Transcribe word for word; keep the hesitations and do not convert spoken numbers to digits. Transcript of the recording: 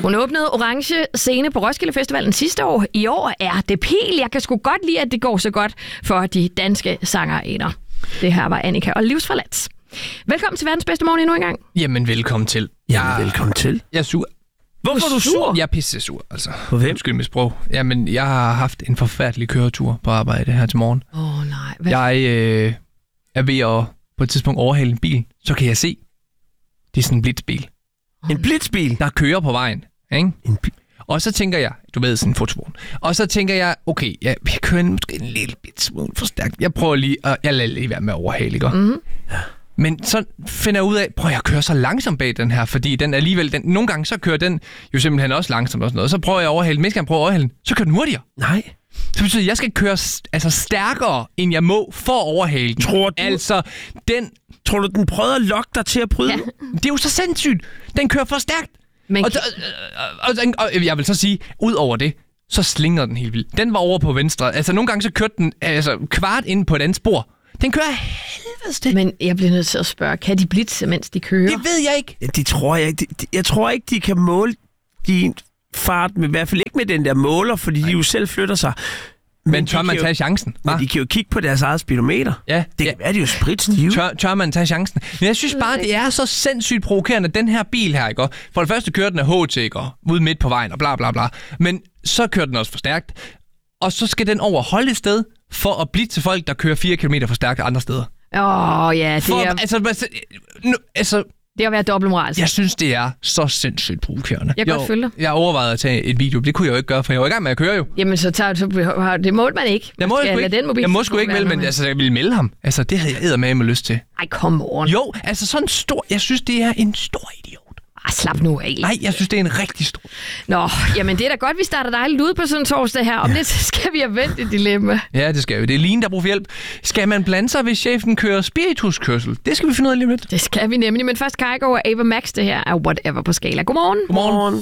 Hun åbnede Orange Scene på Roskilde Festivalen sidste år. I år er det Pil. Jeg kan sgu godt lide, at det går så godt for de danske sangerinder. Det her var Annika og Livsforladt. Velkommen til verdens bedste morgen endnu en gang. Jamen, velkommen til. Jamen, jeg, velkommen til. Jeg er sur. Hvorfor er du sur? Jeg er pisse sur, altså. På hvem? Undskyld mit sprog. Jamen, jeg har haft en forfærdelig køretur på arbejde her til morgen. Åh oh, nej. Hvad? Jeg øh, er ved at på et tidspunkt overhale en bil. Så kan jeg se, det er sådan en blitzbil. Oh, en blitzbil? Der kører på vejen, ikke? En bil. Og så tænker jeg, du ved, sådan en fotovogn. Og så tænker jeg, okay, jeg, jeg kører måske en lille bit smule for stærkt. Jeg prøver lige, at jeg lader lige være med at overhale, ikke? Mm-hmm. Ja. Men så finder jeg ud af, prøv jeg kører så langsomt bag den her, fordi den alligevel, den, nogle gange så kører den jo simpelthen også langsomt og sådan noget. Så prøver jeg at overhale den, mens jeg prøver at overhale den, så kører den hurtigere. Nej. Så betyder, at jeg skal køre altså stærkere, end jeg må for at overhale den. Tror du? Altså, den... Tror du, den prøvede at lokke dig til at bryde? Ja. Det er jo så sindssygt. Den kører for stærkt. Men... Og, og, og, og, og jeg vil så sige, ud over det, så slinger den helt vildt. Den var over på venstre. Altså, nogle gange så kørte den altså, kvart ind på et andet spor. Den kører helvedes det. Men jeg bliver nødt til at spørge, kan de blitse, mens de kører? Det ved jeg ikke. Ja, det tror jeg ikke. De, de, jeg tror ikke, de kan måle din fart, med, i hvert fald ikke med den der måler, fordi Nej. de jo selv flytter sig. Men, men tør man tage jo, chancen? Men de kan jo kigge på deres eget speedometer. Ja. Det kan ja. være, de jo spritstive. Tør, tør man tage chancen? Men jeg synes bare, det er så sindssygt provokerende, den her bil her, ikke? For det første kører den af H T, ikke? Ude midt på vejen og bla bla bla. Men så kører den også for stærkt. Og så skal den overholde et sted for at blive til folk, der kører fire kilometer for stærkt andre steder. Åh, oh, ja, det for, er... Altså, altså, nu, altså... Det er at være dobbeltmoralsk. Jeg synes, det er så sindssygt provokerende. Jeg kan godt følge dig. Jeg overvejede at tage et video. Det kunne jeg jo ikke gøre, for jeg var i gang med at køre jo. Jamen, så tager så det må man ikke. Jeg må ikke. Den mobil, jeg må sgu ikke vel, men altså, jeg ville melde ham. Altså, det havde jeg eddermame lyst til. Ej, come on. Jo, altså sådan en stor... Jeg synes, det er en stor idiot. Ah, slap nu af. Nej, jeg synes, det er en rigtig stor... Nå, jamen det er da godt, vi starter dejligt ud på sådan en torsdag her. Om lidt skal vi have vendt et dilemma. Ja, det skal vi. Det er Line, der bruger hjælp. Skal man blande sig, hvis chefen kører spirituskørsel? Det skal vi finde ud af lige lidt. Det skal vi nemlig. Men først Kygo og Ava Max, det her er Whatever på Skala. Godmorgen. Godmorgen.